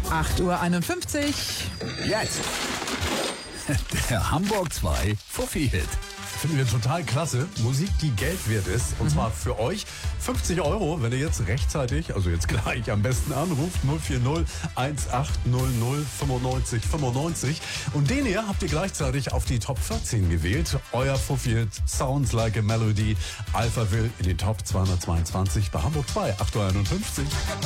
8:51 Uhr. Jetzt der Hamburg 2 Fuffi-Hit. Finden wir total klasse. Musik, die Geld wert ist. Und zwar für euch 50 €, wenn ihr jetzt rechtzeitig, also jetzt gleich am besten anruft. 040 1800 95 95. Und den hier habt ihr gleichzeitig auf die Top 14 gewählt. Euer Fuffi-Hit Sounds Like a Melody. Alphaville in den Top 222 bei Hamburg 2. 8:51 Uhr.